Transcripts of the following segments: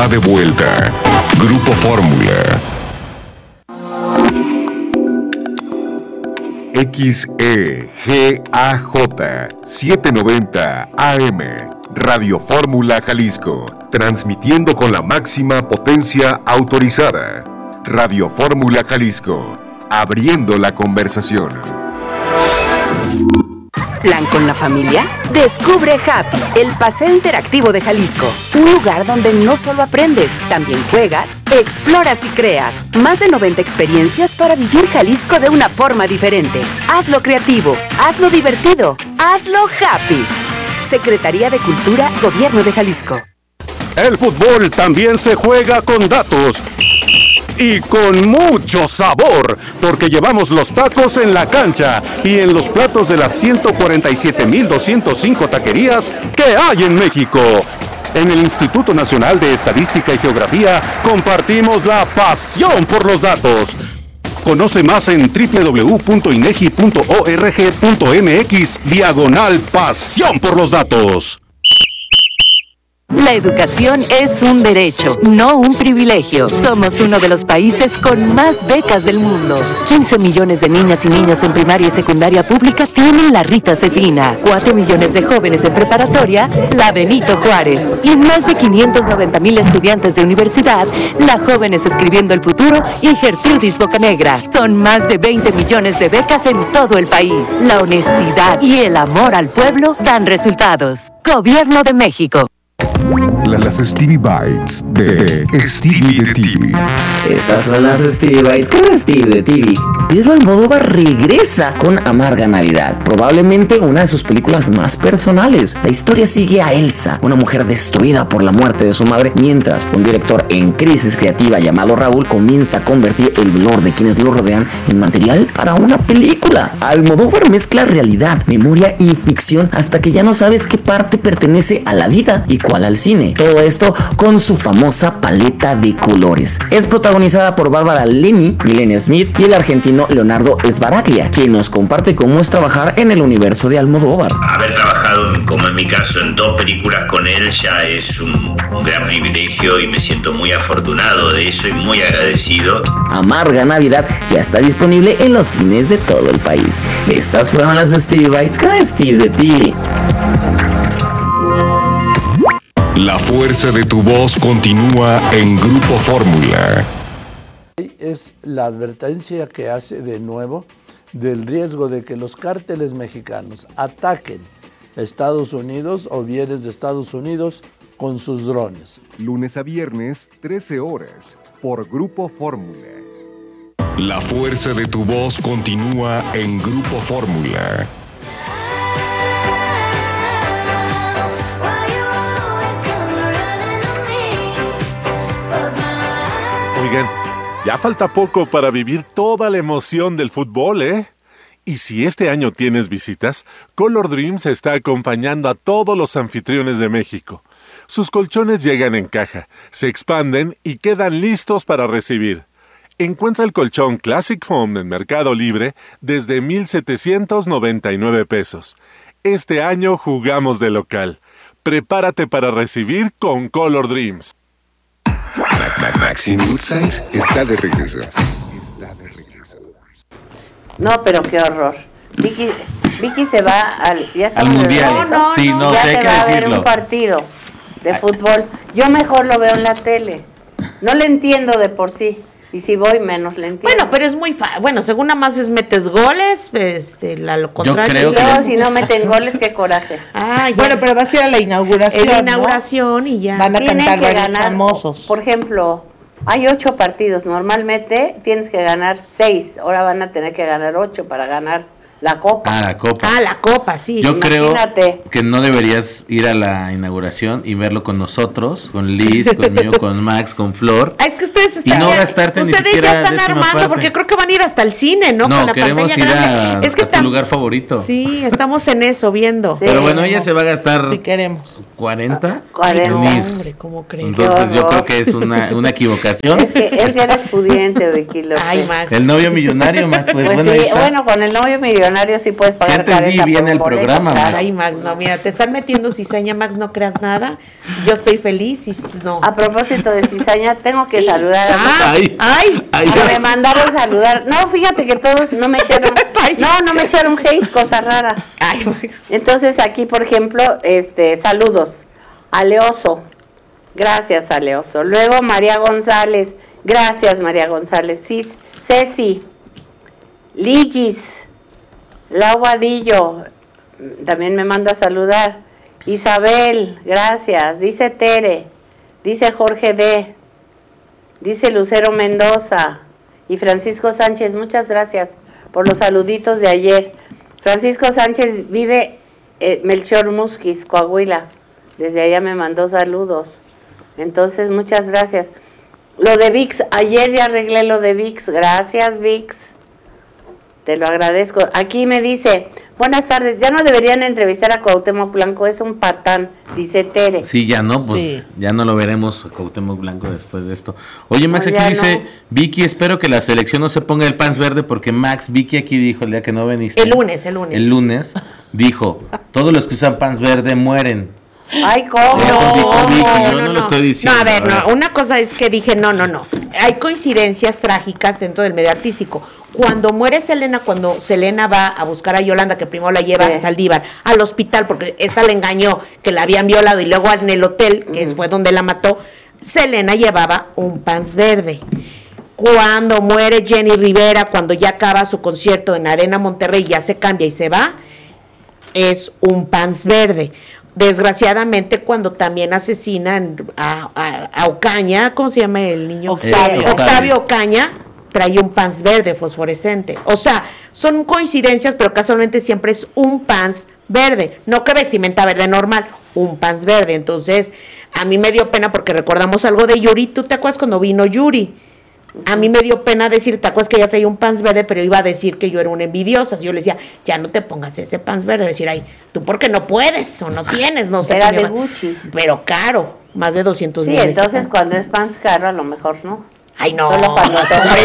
está de vuelta. Grupo Fórmula. XEGAJ 790 AM, Radio Fórmula Jalisco, transmitiendo con la máxima potencia autorizada. Radio Fórmula Jalisco, abriendo la conversación. ¿Plan con la familia? Descubre Happy, el paseo interactivo de Jalisco. Un lugar donde no solo aprendes, también juegas, exploras y creas. Más de 90 experiencias para vivir Jalisco de una forma diferente. Hazlo creativo, hazlo divertido, hazlo happy. Secretaría de Cultura, Gobierno de Jalisco. El fútbol también se juega con datos. Y con mucho sabor, porque llevamos los tacos en la cancha y en los platos de las 147,205 taquerías que hay en México. En el Instituto Nacional de Estadística y Geografía compartimos la pasión por los datos. Conoce más en www.inegi.org.mx/pasión por los datos. La educación es un derecho, no un privilegio. Somos uno de los países con más becas del mundo. 15 millones de niñas y niños en primaria y secundaria pública tienen la Rita Cefrina. 4 millones de jóvenes en preparatoria, la Benito Juárez. Y más de 590,000 estudiantes de universidad, la Jóvenes Escribiendo el Futuro y Gertrudis Bocanegra. Son más de 20 millones de becas en todo el país. La honestidad y el amor al pueblo dan resultados. Gobierno de México. Las Stevie Bites de Stevie de TV. Estas son las Stevie Bites con Stevie de TV. Pedro Almodóvar regresa con Amarga Navidad, probablemente una de sus películas más personales. La historia sigue a Elsa, una mujer destruida por la muerte de su madre, mientras un director en crisis creativa llamado Raúl comienza a convertir el dolor de quienes lo rodean en material para una película. Almodóvar mezcla realidad, memoria y ficción hasta que ya no sabes qué parte pertenece a la vida y cuál al cine. Todo esto con su famosa paleta de colores. Es protagonizada por Bárbara Lenny, Milena Smith y el argentino Leonardo Sbaraglia, quien nos comparte cómo es trabajar en el universo de Almodóvar. Haber trabajado, como en mi caso, en 2 películas con él ya es un gran privilegio y me siento muy afortunado de eso y muy agradecido. Amarga Navidad ya está disponible en los cines de todo el país. Estas fueron las Stevie Bites con Steve de TV. La fuerza de tu voz continúa en Grupo Fórmula. Es la advertencia que hace de nuevo del riesgo de que los cárteles mexicanos ataquen Estados Unidos o bienes de Estados Unidos con sus drones. Lunes a viernes, 13 horas, por Grupo Fórmula. La fuerza de tu voz continúa en Grupo Fórmula. Oigan, ya falta poco para vivir toda la emoción del fútbol, ¿eh? Y si este año tienes visitas, Color Dreams está acompañando a todos los anfitriones de México. Sus colchones llegan en caja, se expanden y quedan listos para recibir. Encuentra el colchón Classic Foam en Mercado Libre desde 1,799 pesos. Este año jugamos de local. Prepárate para recibir con Color Dreams. Maxine Woodside está de regreso. No, pero qué horror. Vicky se va al mundial. Sí, no, ya hay se que va a ver decirlo. un partido de fútbol. Yo mejor lo veo en la tele. No le entiendo de por sí. Y si voy, menos le entiendo. Bueno, pero es muy fácil. Bueno, según nada más metes goles, lo contrario. Yo creo que... Luego, si no meten goles, qué coraje. Bueno, pero va a ser a la inauguración. En la inauguración, ¿no? Y ya. Van a Tienen cantar que varios ganar, famosos. Por ejemplo, hay 8 partidos. Normalmente tienes que ganar 6. Ahora van a tener que ganar 8 para ganar la Copa. La Copa. La Copa, sí. Yo Imagínate. creo que no deberías ir a la inauguración y verlo con nosotros, con Liz, conmigo, con Max, con Flor. Es que ustedes están, y no gastarte ni ustedes siquiera ya están décima armando, parte. porque creo que van a ir hasta el cine, ¿no? No, con la queremos pantalla ir grande. a tu lugar favorito. Sí, estamos en eso, viendo. Sí, pero bueno, ella se va a gastar si queremos 40 40. en ir. Hombre, ¿cómo crees? Entonces yo creo que es una equivocación. Es que eres pudiente, Vicky. Ay, Max. El novio millonario, Max, pues bueno, sí, ahí está. bueno, con el novio millonario millonario sí puedes pagar Antes viene el programa, Max. Ay, Max, no, mira, te están metiendo cizaña, Max, no creas nada. Yo estoy feliz y no. A propósito de cizaña, tengo que saludar a... Me mandaron saludar. No, fíjate que todos no me echaron... No me echaron hate, cosa rara. Ay, Max. Entonces aquí, por ejemplo, saludos. Aleoso. Gracias, Aleoso. Luego María González. Gracias, María González. Sí, Ceci. Ligis. Lau Vadillo. También me manda a saludar. Isabel. Gracias. Dice Tere. Dice Jorge D. Dice Lucero Mendoza. Y Francisco Sánchez. Muchas gracias por los saluditos de ayer. Francisco Sánchez vive Melchor Musquis, Coahuila. Desde allá me mandó saludos. Entonces, muchas gracias. Lo de VIX, ayer ya arreglé lo de VIX. Gracias, VIX. Te lo agradezco. Aquí me dice, buenas tardes, ya no deberían entrevistar a Cuauhtémoc Blanco, es un patán, dice Tere. Sí, ya no, pues ya no lo veremos a Cuauhtémoc Blanco después de esto. Oye, Max, aquí dice, Vicky, espero que la selección no se ponga el pants verde porque Max, Vicky aquí dijo el día que no veniste. El lunes. El lunes dijo, todos los que usan pants verde mueren. Ay, ¿cómo? Yo no lo estoy diciendo. No, a ver, no, una cosa es que dije, no. Hay coincidencias trágicas dentro del medio artístico. Cuando muere Selena, cuando Selena va a buscar a Yolanda, que primero la lleva a Saldívar, al hospital, porque esta le engañó que la habían violado, y luego en el hotel, que fue donde la mató, Selena llevaba un pants verde. Cuando muere Jenny Rivera, cuando ya acaba su concierto en Arena Monterrey, ya se cambia y se va, es un pants verde. Desgraciadamente, cuando también asesinan a Ocaña, ¿cómo se llama el niño? Octavio Ocaña, trae un pants verde fosforescente. O sea, son coincidencias, pero casualmente siempre es un pants verde. No que vestimenta verde normal, un pants verde. Entonces, a mí me dio pena porque recordamos algo de Yuri. ¿Tú te acuerdas cuando vino Yuri? A mí me dio pena decir, ¿te acuerdas que ella traía un pants verde? Pero iba a decir que yo era una envidiosa. Yo le decía, ya no te pongas ese pants verde. Decir, ay, tú porque no puedes o no tienes, no sé. Era de Gucci. Pero caro, más de 200 Sí, dólares. entonces cuando es pants caro, a lo mejor no. Ay, no. Solo cuando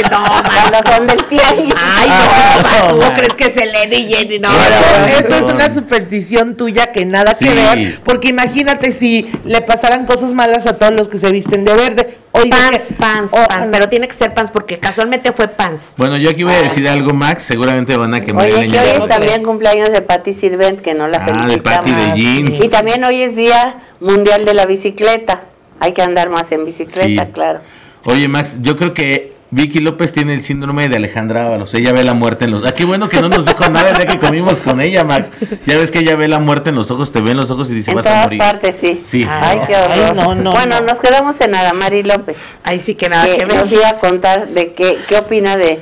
son del tianguis. Ay, no, ¿cómo crees que Selena y Jenny? No, eso es una superstición tuya que nada que ver, porque imagínate si le pasaran cosas malas a todos los que se visten de verde. Hoy pants, pero tiene que ser pants porque casualmente fue pants. Bueno, yo aquí voy a decir algo, Max, seguramente van a quemar el leña. Oye, que hoy es también cumpleaños de Patti Sirvent, que no la felicitamos. De Patti de Jeans. Y también hoy es Día Mundial de la Bicicleta. Hay que andar más en bicicleta, claro. Oye, Max, yo creo que Vicky López tiene el síndrome de Alejandra Ábalos. Ella ve la muerte en los... Ah, qué bueno que no nos dijo nada el día que comimos con ella, Max. Ya ves que ella ve la muerte en los ojos, te ve en los ojos y dice, vas a morir. En todas partes, sí. Ay, qué horror. Bueno, nos quedamos en Adamari López. Ahí sí que nada que ver. Nos iba a contar de qué opina de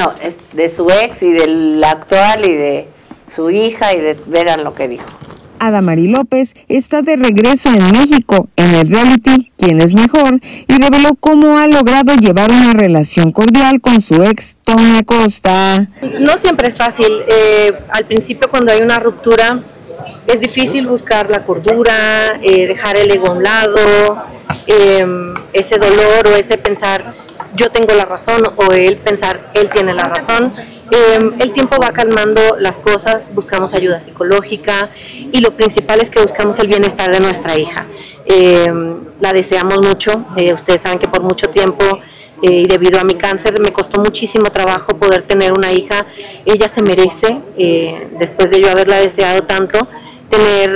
su ex y del actual y de su hija y de... Verán lo que dijo. Adamari López está de regreso en México en el reality ¿Quién es mejor? Y reveló cómo ha logrado llevar una relación cordial con su ex Tony Acosta. No siempre es fácil. Al principio, cuando hay una ruptura, es difícil buscar la cordura, dejar el ego a un lado, ese dolor o ese pensar yo tengo la razón o él pensar él tiene la razón. El tiempo va calmando las cosas, buscamos ayuda psicológica y lo principal es que buscamos el bienestar de nuestra hija. La deseamos mucho, ustedes saben que por mucho tiempo y debido a mi cáncer me costó muchísimo trabajo poder tener una hija. Ella se merece, después de yo haberla deseado tanto, tener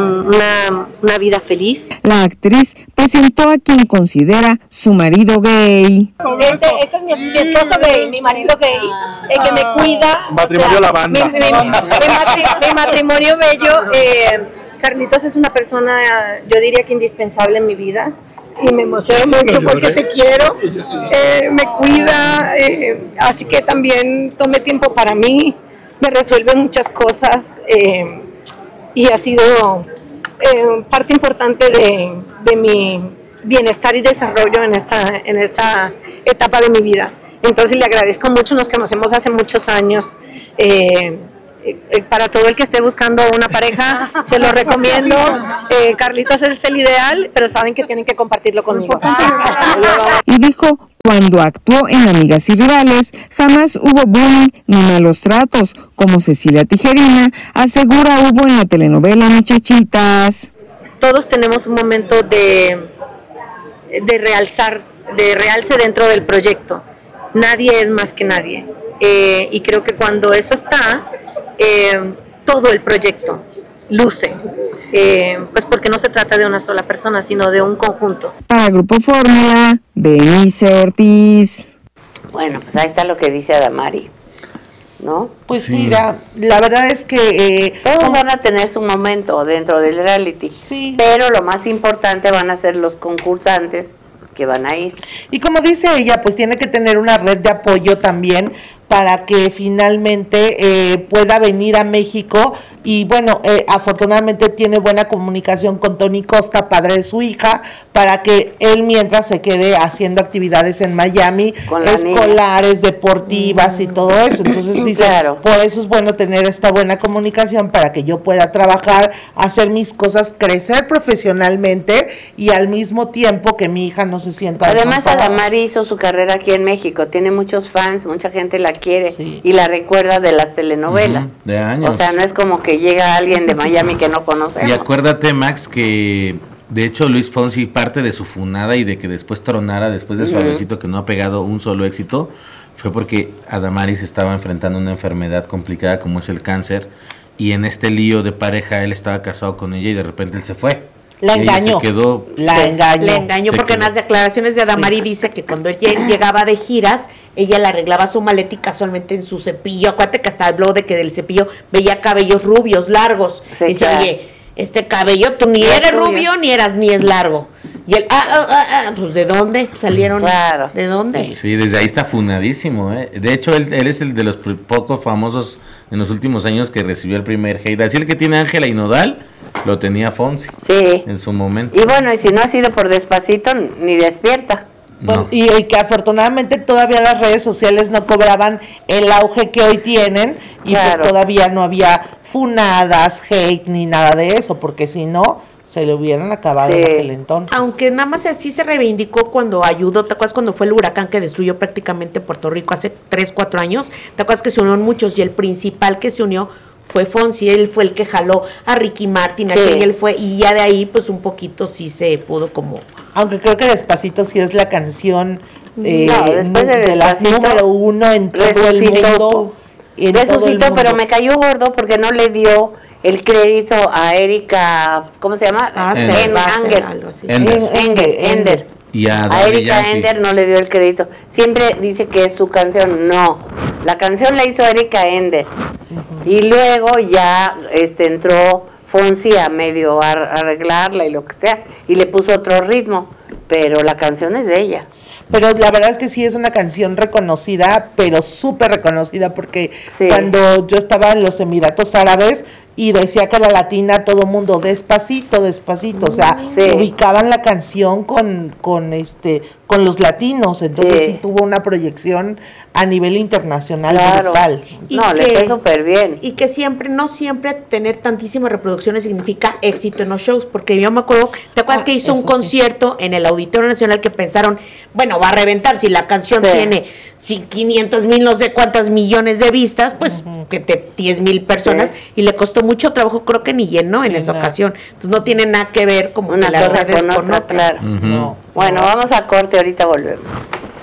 una vida feliz. La actriz presentó a quien considera su marido gay. Este es mi esposo gay, mi marido gay, el que me cuida. Matrimonio la banda. Mi matrimonio bello. Carlitos es una persona, yo diría que indispensable en mi vida. Y me emociona mucho porque te quiero, me cuida, así que también tome tiempo para mí, me resuelve muchas cosas. Y ha sido parte importante de mi bienestar y desarrollo en esta etapa de mi vida. Entonces le agradezco mucho, nos conocemos hace muchos años. Para todo el que esté buscando una pareja, se lo recomiendo. Carlitos es el ideal, pero saben que tienen que compartirlo conmigo. Y dijo Cuando actuó en Amigas y Rivales, jamás hubo bullying ni malos tratos, como Cecilia Tijerina asegura hubo en la telenovela Muchachitas. Todos tenemos un momento de realce dentro del proyecto. Nadie es más que nadie. Y creo que cuando eso está, todo el proyecto luce. Pues porque no se trata de una sola persona, sino de un conjunto. Para Grupo Fórmula, Benice Ortiz. Bueno, pues ahí está lo que dice Adamari, ¿no? Pues sí. Mira, la verdad es que... todos van a tener su momento dentro del reality. Sí. Pero lo más importante van a ser los concursantes que van a ir. Y como dice ella, pues tiene que tener una red de apoyo también para que finalmente pueda venir a México. Y bueno, afortunadamente tiene buena comunicación con Tony Costa, padre de su hija, para que él mientras se quede haciendo actividades en Miami, escolares, deportivas y todo eso. Entonces dice, claro, por eso es bueno tener esta buena comunicación para que yo pueda trabajar, hacer mis cosas, crecer profesionalmente y al mismo tiempo que mi hija no se sienta Además, Adamari hizo su carrera aquí en México, tiene muchos fans, mucha gente la quiere y la recuerda de las telenovelas. De años. O sea, no es como que llega alguien de Miami que no conocemos. Y acuérdate, Max, que de hecho Luis Fonsi, parte de su funada y de que después tronara, después de Suavecito, que no ha pegado un solo éxito, fue porque Adamari se estaba enfrentando a una enfermedad complicada como es el cáncer, y en este lío de pareja él estaba casado con ella y de repente él se fue. La engañó. La engañó porque en las declaraciones de Adamari dice que cuando él llegaba de giras, ella le arreglaba su maleta y casualmente en su cepillo, acuérdate que hasta habló de que del cepillo veía cabellos rubios, largos. Dice, claro, oye, este cabello tú ni eres rubio ni es largo. Y él, pues ¿de dónde salieron? Claro. ¿De dónde? Sí, desde ahí está funadísimo, ¿eh? De hecho, él es el de los pocos famosos en los últimos años que recibió el primer hate. Así el que tiene Ángela y Nodal, lo tenía Fonsi. Sí. En su momento. Y bueno, y si no ha sido por Despacito, ni despierta. Bueno, no. Y que afortunadamente todavía las redes sociales no cobraban el auge que hoy tienen y claro, pues todavía no había funadas, hate ni nada de eso, porque si no se le hubieran acabado en aquel entonces. Aunque nada más así se reivindicó cuando ayudó, ¿te acuerdas cuando fue el huracán que destruyó prácticamente Puerto Rico hace 3-4 años? ¿Te acuerdas que se unieron muchos y el principal que se unió fue Fonsi? Él fue el que jaló a Ricky Martin, él fue, y ya de ahí pues un poquito sí se pudo como... Aunque creo que Despacito sí es la canción de las número 1 en todo el mundo. Resucitó, pero me cayó gordo porque no le dio el crédito a Erika, ¿cómo se llama? Ender. Y a Erika Ender no le dio el crédito. Siempre dice que es su canción. No, la canción la hizo Erika Ender. Y luego ya entró Fonsi a medio arreglarla y lo que sea, y le puso otro ritmo, pero la canción es de ella. Pero la verdad es que sí es una canción reconocida, pero súper reconocida, porque cuando yo estaba en los Emiratos Árabes y decía que la latina, todo el mundo despacito, despacito, o sea, ubicaban la canción con los latinos, entonces sí tuvo una proyección a nivel internacional brutal. Y le fue súper bien. Y que no siempre tener tantísimas reproducciones significa éxito en los shows, porque yo me acuerdo, ¿te acuerdas que hizo un concierto en el Auditorio Nacional que pensaron, bueno, va a reventar si la canción tiene 500,000, no sé cuántas millones de vistas, pues que 10,000 personas, y le costó mucho trabajo, creo que ni llenó en esa ocasión. Entonces no tiene nada que ver como una las cosa redes con otra, claro. No. Bueno, vamos a corte, ahorita volvemos.